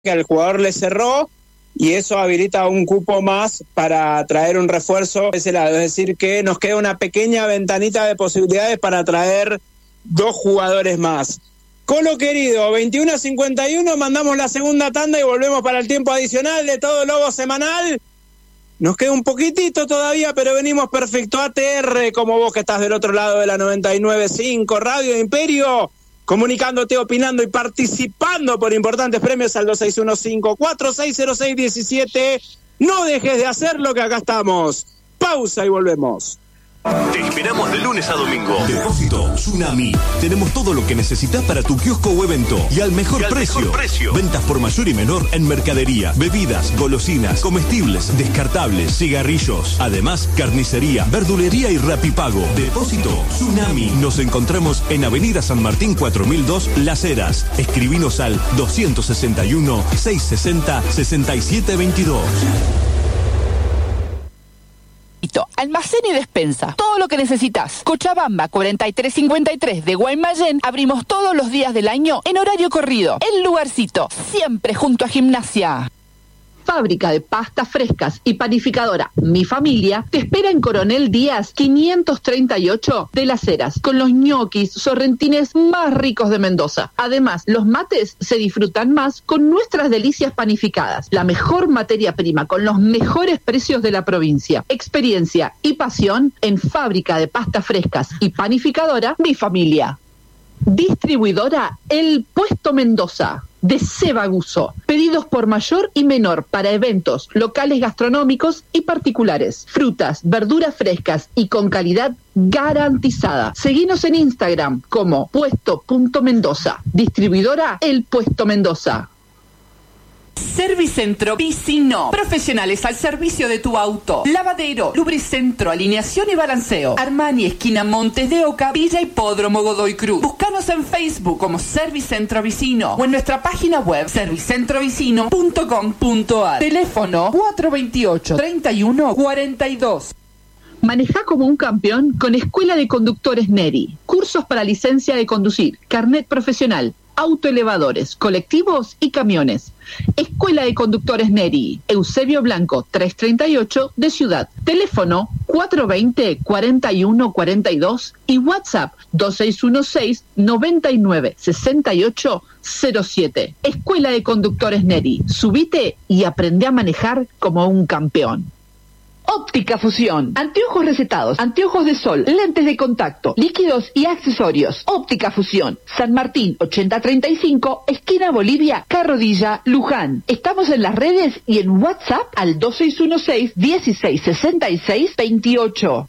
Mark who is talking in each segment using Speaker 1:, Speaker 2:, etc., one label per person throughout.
Speaker 1: que al jugador le cerró y eso habilita un cupo más para traer un refuerzo de ese lado. Es decir, que nos queda una pequeña ventanita de posibilidades para traer 2 jugadores más. Colo querido, 21:51, mandamos la segunda tanda y volvemos para el tiempo adicional de Todo Lobo Semanal. Nos queda un poquitito todavía, pero venimos perfecto. ATR, como vos que estás del otro lado de la 99.5, Radio Imperio, comunicándote, opinando y participando por importantes premios al 2615-460617. No dejes de hacerlo, que acá estamos. Pausa y volvemos.
Speaker 2: Te esperamos de lunes a domingo.
Speaker 3: Depósito Tsunami. Tenemos todo lo que necesitas para tu kiosco o evento y al mejor precio. Ventas por mayor y menor en mercadería, bebidas, golosinas, comestibles, descartables, cigarrillos. Además, carnicería, verdulería y rapipago. Depósito Tsunami. Nos encontramos en Avenida San Martín 4002, Las Heras. Escribinos al 261-660-6722.
Speaker 4: Almacén y despensa, todo lo que necesitas. Cochabamba 4353 de Guaymallén. Abrimos todos los días del año en horario corrido. El lugarcito, siempre junto a gimnasia.
Speaker 5: Fábrica de pastas frescas y panificadora Mi Familia te espera en Coronel Díaz 538 de Las Heras, con los ñoquis sorrentines más ricos de Mendoza. Además, los mates se disfrutan más con nuestras delicias panificadas, la mejor materia prima con los mejores precios de la provincia. Experiencia y pasión en Fábrica de pastas frescas y panificadora Mi Familia. Distribuidora El Puesto Mendoza de Seba Guzzo. Pedidos por mayor y menor para eventos locales gastronómicos y particulares. Frutas, verduras frescas y con calidad garantizada. Seguinos en Instagram como puesto.mendoza. Distribuidora El Puesto Mendoza.
Speaker 4: Servicentro Vicino. Profesionales al servicio de tu auto. Lavadero, lubricentro, alineación y balanceo. Armani, esquina Montes de Oca, Villa Hipódromo Godoy Cruz. Búscanos en Facebook como Servicentro Vicino o en nuestra página web servicentrovicino.com.ar. Teléfono 428-3142.
Speaker 5: Maneja como un campeón con Escuela de Conductores Neri. Cursos para licencia de conducir, carnet profesional, autoelevadores, colectivos y camiones. Escuela de Conductores Neri, Eusebio Blanco 338 de Ciudad. Teléfono 420-4142 y WhatsApp 2616-996807. Escuela de Conductores Neri. Subite y aprende a manejar como un campeón. Óptica Fusión, anteojos recetados, anteojos de sol, lentes de contacto, líquidos y accesorios. Óptica Fusión, San Martín 8035, esquina Bolivia, Carrodilla, Luján. Estamos en las redes y en WhatsApp al 2616-1666-28.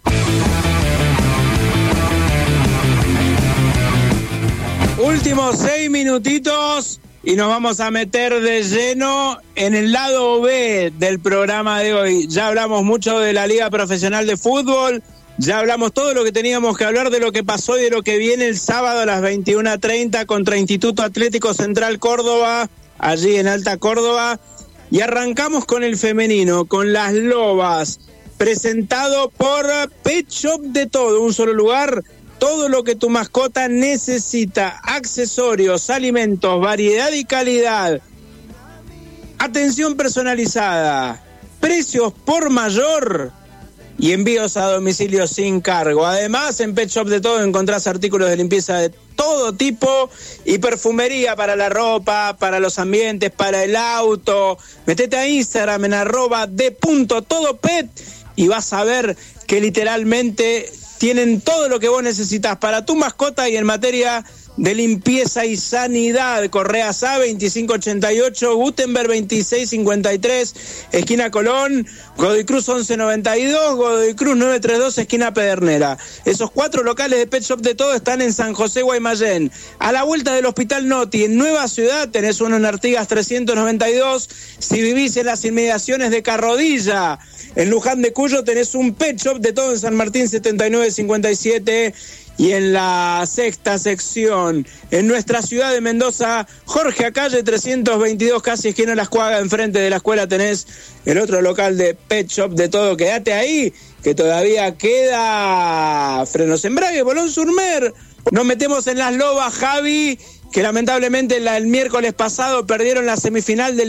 Speaker 1: Últimos 6 minutitos y nos vamos a meter de lleno en el lado B del programa de hoy. Ya hablamos mucho de la Liga Profesional de Fútbol, ya hablamos todo lo que teníamos que hablar de lo que pasó y de lo que viene el sábado a las 21:30 contra Instituto Atlético Central Córdoba, allí en Alta Córdoba. Y arrancamos con el femenino, con las Lobas, presentado por Pet Shop de Todo, un solo lugar. Todo lo que tu mascota necesita, accesorios, alimentos, variedad y calidad, atención personalizada, precios por mayor y envíos a domicilio sin cargo. Además, en Pet Shop de Todo encontrás artículos de limpieza de todo tipo y perfumería para la ropa, para los ambientes, para el auto. Metete a Instagram en @de.todopet y vas a ver que literalmente tienen todo lo que vos necesitas para tu mascota y en materia de limpieza y sanidad. Correas A 2588, Gutenberg 2653, esquina Colón, Godoy Cruz 1192, Godoy Cruz 932, esquina Pedernera. Esos 4 locales de Pet Shop de Todo están en San José, Guaymallén. A la vuelta del Hospital Noti, en Nueva Ciudad, tenés uno en Artigas 392. Si vivís en las inmediaciones de Carrodilla, en Luján de Cuyo, tenés un Pet Shop de Todo en San Martín 7957. Y en la sexta sección, en nuestra ciudad de Mendoza, Jorge Acalle 322, casi esquina Las Cuagas, enfrente de la escuela tenés el otro local de Pet Shop de Todo. Quédate ahí, que todavía queda frenos embrague, Bolón Surmer. Nos metemos en las Lobas, Javi, que lamentablemente el miércoles pasado perdieron la semifinal del